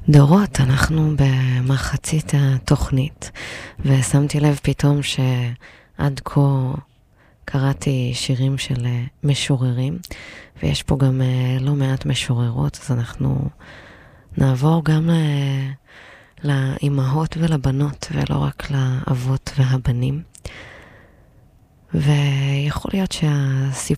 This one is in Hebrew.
דורות, אנחנו במחצית התוכנית, ושמתי לב פתאום שעד כה קראתי שירים של משוררים, ויש פה גם לא מעט משוררות, אז אנחנו נעבור גם לאימהות ולבנות, ולא רק לאבות והבנים. ויכול להיות